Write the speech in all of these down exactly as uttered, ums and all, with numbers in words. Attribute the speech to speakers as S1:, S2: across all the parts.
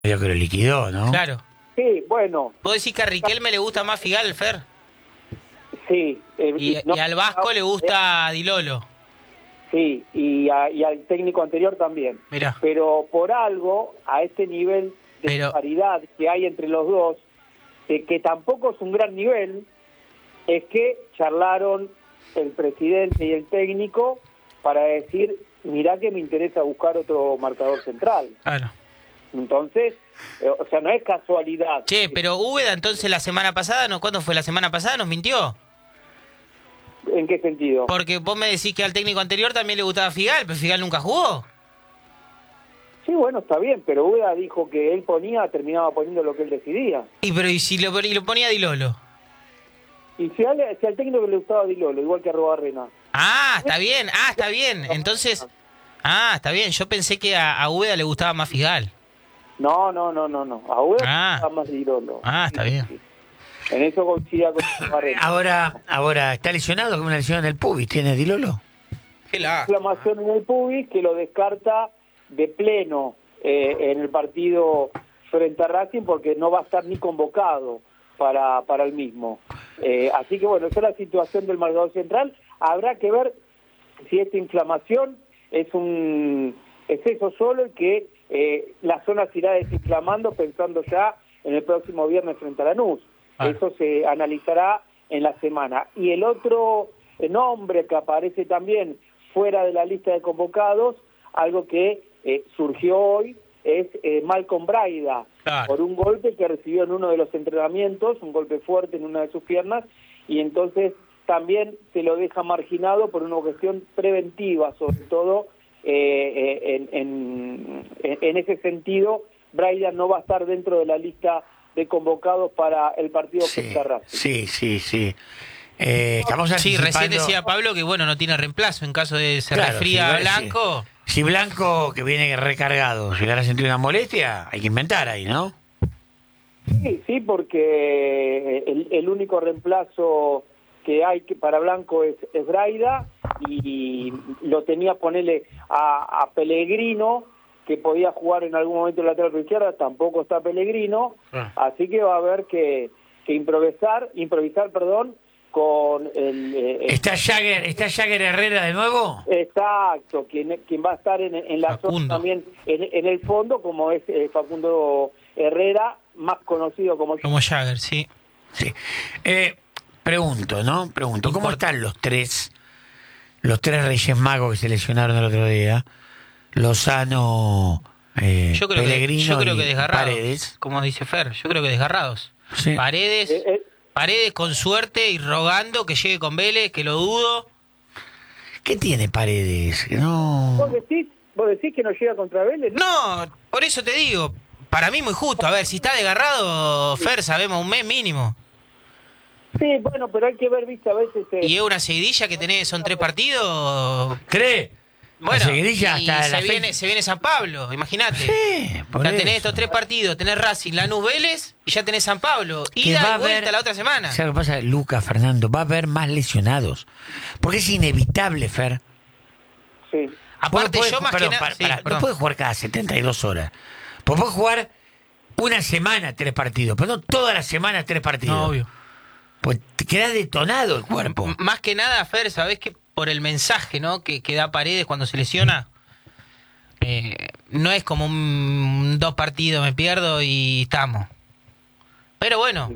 S1: medio que lo liquidó, ¿no?
S2: Claro.
S3: Sí, bueno.
S2: ¿Vos decís que a Riquelme le gusta más Figal, Fer?
S3: Sí. Eh,
S2: Y,
S3: no,
S2: y al Vasco
S3: no,
S2: le gusta Di Lolo.
S3: Sí, y, a, y al técnico anterior también.
S2: Mirá.
S3: Pero por algo, a este nivel de
S2: Pero...
S3: disparidad que hay entre los dos, eh, que tampoco es un gran nivel, es que charlaron el presidente y el técnico para decir, mirá que me interesa buscar otro marcador central.
S2: Claro.
S3: Entonces, eh, o sea, no es casualidad.
S2: Che, pero Úbeda entonces la semana pasada, ¿no? ¿Cuándo fue la semana pasada? ¿Nos mintió?
S3: ¿En qué sentido?
S2: Porque vos me decís que al técnico anterior también le gustaba Figal, pero Figal nunca jugó.
S3: Sí, bueno, está bien, pero Úbeda dijo que él ponía, terminaba poniendo lo que él decidía.
S2: Y pero ¿y si lo, y lo ponía Di Lolo?
S3: Y si, al, si al técnico le gustaba Di Lolo, igual que a Arrobarrena.
S2: Ah, está bien, ah, está bien. Entonces, ah, está bien. Yo pensé que a, a Úbeda le gustaba más Figal.
S3: No, no, no, no, no. A Úbeda
S2: Ah.
S3: le gustaba más Di Lolo.
S2: Ah, está bien.
S3: Sí. En eso coincidía con Arrobarrena.
S1: Ahora, ahora está lesionado con una lesión en el pubis, ¿tiene Di Lolo?
S2: Qué la...
S3: Inflamación en el pubis que lo descarta de pleno eh, en el partido frente a Racing porque no va a estar ni convocado para, para el mismo. Eh, así que bueno, esa es la situación del marcador central. Habrá que ver si esta inflamación es un es eso solo y que eh, la zona se irá desinflamando pensando ya en el próximo viernes frente a Lanús. Ah. Eso se analizará en la semana. Y el otro nombre que aparece también fuera de la lista de convocados, algo que eh, surgió hoy, es eh, Malcolm Braida, claro, por un golpe que recibió en uno de los entrenamientos, un golpe fuerte en una de sus piernas, y entonces también se lo deja marginado por una cuestión preventiva, sobre todo eh, en, en, en ese sentido, Braida no va a estar dentro de la lista de convocados para el partido
S1: sí,
S3: contra Racing.
S1: Sí, sí, sí. Eh, estamos
S2: sí,
S1: anticipando...
S2: recién decía Pablo que bueno, no tiene reemplazo en caso de se
S1: claro,
S2: resfría
S1: si,
S2: Blanco.
S1: Si, si Blanco, que viene recargado, llegara a sentir una molestia, hay que inventar ahí, ¿no?
S3: Sí, sí, porque el, el único reemplazo que hay que para Blanco es, es Braida, y lo tenía ponerle a, a Pellegrino, que podía jugar en algún momento en la lateral por izquierda, tampoco está Pellegrino, ah. así que va a haber que, que improvisar, improvisar, perdón, con el... Eh,
S1: ¿Está Jagger, está Jagger Herrera de nuevo?
S3: Exacto, quien, quien va a estar en, en la
S2: Facundo.
S3: zona también, en, en el fondo, como es eh, Facundo Herrera, más conocido como...
S2: Como Jagger, sí.
S1: Sí. Eh, pregunto, ¿no? Pregunto, ¿cómo
S2: Importa.
S1: están los tres, los tres Reyes Magos que se lesionaron el otro día? Lozano, eh,
S2: yo creo
S1: Pellegrino
S2: que, yo creo que
S1: y
S2: desgarrados,
S1: Paredes.
S2: como dice Fer, yo creo que desgarrados.
S1: Sí.
S2: Paredes,
S3: Eh, eh.
S2: Paredes con suerte y rogando que llegue con Vélez, que lo dudo.
S1: ¿Qué tiene Paredes? No.
S3: ¿Vos decís, ¿Vos decís que no llega contra Vélez?
S2: No, por eso te digo, para mí muy justo. A ver, si está desgarrado, Fer, sabemos un mes mínimo.
S3: Sí, bueno, pero hay que ver, viste, a veces... Eh...
S2: Y es una seguidilla que tenés, son tres partidos.
S1: ¿Tres?
S2: Bueno, y
S1: hasta
S2: se,
S1: la
S2: viene,
S1: fe...
S2: se viene San Pablo, imagínate.
S1: Sí, por
S2: ya
S1: eso.
S2: tenés estos tres partidos, tenés Racing, Lanús, Vélez y ya tenés San Pablo. Ida y vuelta haber... la otra semana.
S1: ¿Sabes lo que pasa, Lucas, Fernando? Va a haber más lesionados. Porque es inevitable, Fer.
S3: Sí.
S2: Aparte,
S1: puede,
S2: yo más
S1: perdón,
S2: que nada...
S1: para,
S2: Sí,
S1: no puedes jugar cada setenta y dos horas. Pues puedes jugar una semana tres partidos, pero no toda la semana tres partidos.
S2: No, obvio.
S1: Pues te queda detonado el cuerpo.
S2: M más que nada, Fer, ¿sabés qué? Por el mensaje, ¿no? Que, que da Paredes cuando se lesiona. Eh, no es como un dos partidos me pierdo y estamos. Pero bueno,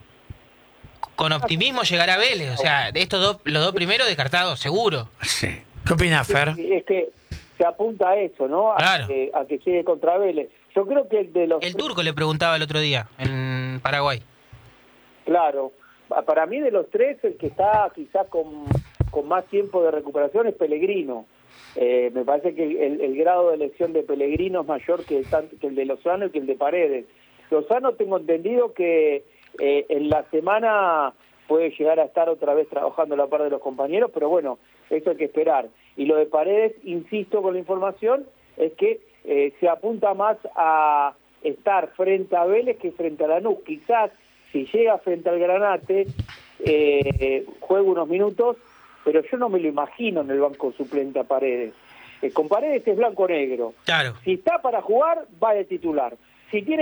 S2: con optimismo llegará Vélez. O sea, de estos dos, los dos primeros descartados, seguro.
S1: Sí. ¿Qué opinas, Fer?
S3: Es que se apunta a eso, ¿no? A,
S2: claro.
S3: que, a que llegue contra Vélez. Yo creo que el de los...
S2: El turco le preguntaba el otro día, en Paraguay.
S3: Claro. Para mí, de los tres, el que está quizás con, con más tiempo de recuperación es Pellegrino. Eh, me parece que el, el grado de lesión de Pellegrino es mayor que el, que el de Lozano y que el de Paredes. Lozano tengo entendido que eh, en la semana puede llegar a estar otra vez trabajando a la par de los compañeros, pero bueno, eso hay que esperar. Y lo de Paredes, insisto con la información, es que eh, se apunta más a estar frente a Vélez que frente a Lanús. Quizás si llega frente al Granate, eh, juega unos minutos, pero yo no me lo imagino en el banco suplente a Paredes. Eh, con Paredes es blanco-negro.
S2: Claro.
S3: Si está para jugar, va de titular. si tiene